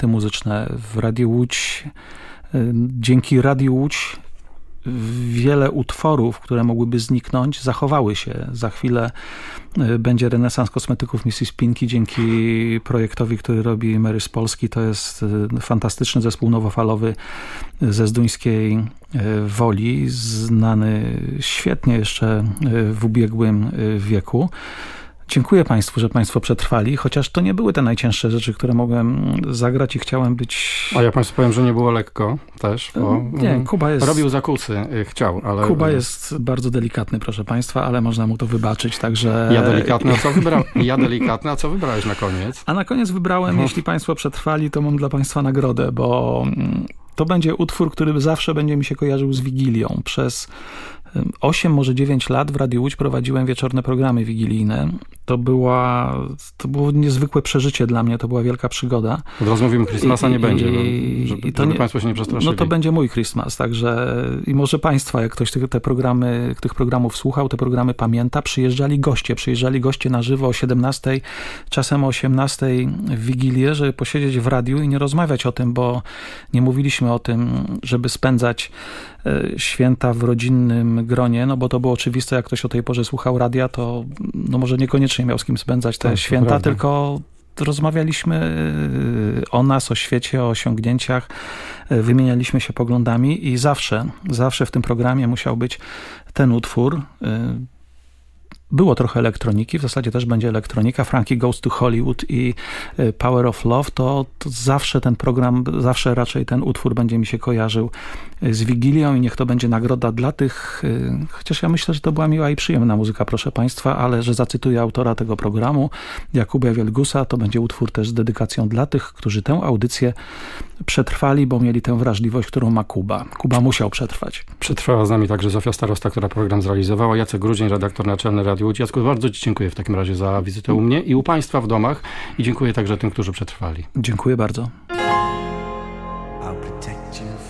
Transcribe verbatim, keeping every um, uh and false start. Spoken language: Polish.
kontakty muzyczne w Radiu Łódź. Dzięki Radiu Łódź wiele utworów, które mogłyby zniknąć, zachowały się. Za chwilę będzie renesans kosmetyków missus Pinki dzięki projektowi, który robi Mary z Polski. To jest fantastyczny zespół nowofalowy ze Zduńskiej Woli, znany świetnie jeszcze w ubiegłym wieku. Dziękuję Państwu, że Państwo przetrwali, chociaż to nie były te najcięższe rzeczy, które mogłem zagrać i chciałem być... A ja Państwu powiem, że nie było lekko też, bo nie, Kuba jest... robił zakusy, chciał, ale... Kuba jest bardzo delikatny, proszę Państwa, ale można mu to wybaczyć, także... Ja delikatny, a co wybrałem? Ja delikatny, a co wybrałeś na koniec? A na koniec wybrałem, mhm. jeśli Państwo przetrwali, to mam dla Państwa nagrodę, bo to będzie utwór, który zawsze będzie mi się kojarzył z Wigilią. Przez osiem, może dziewięć lat w Radiu Łódź prowadziłem wieczorne programy wigilijne. To, była, to było niezwykłe przeżycie dla mnie, to była wielka przygoda. Od razu mówimy, Christmasa nie I, będzie, i, żeby, i to żeby nie, Państwo się nie przestraszyli. No to będzie mój Christmas, także i może Państwa, jak ktoś tych, te programy, tych programów słuchał, te programy pamięta, przyjeżdżali goście, przyjeżdżali goście na żywo o siedemnastej, czasem o osiemnastej w Wigilię, żeby posiedzieć w radiu i nie rozmawiać o tym, bo nie mówiliśmy o tym, żeby spędzać święta w rodzinnym gronie, no bo to było oczywiste, jak ktoś o tej porze słuchał radia, to no może niekoniecznie miał z kim spędzać te tak, święta, tylko rozmawialiśmy o nas, o świecie, o osiągnięciach, wymienialiśmy się poglądami i zawsze, zawsze w tym programie musiał być ten utwór. Było trochę elektroniki, w zasadzie też będzie elektronika. Frankie Goes to Hollywood i Power of Love, to, to zawsze ten program, zawsze raczej ten utwór będzie mi się kojarzył z Wigilią i niech to będzie nagroda dla tych, chociaż ja myślę, że to była miła i przyjemna muzyka, proszę Państwa, ale że zacytuję autora tego programu, Jakuba Wielgusa, to będzie utwór też z dedykacją dla tych, którzy tę audycję przetrwali, bo mieli tę wrażliwość, którą ma Kuba. Kuba musiał przetrwać. Przetrwała z nami także Zofia Starosta, która program zrealizowała, Jacek Grudzień, redaktor naczelny Radiu Łódź. Jacku, bardzo Ci dziękuję w takim razie za wizytę u mnie i u Państwa w domach i dziękuję także tym, którzy przetrwali. Dziękuję bardzo.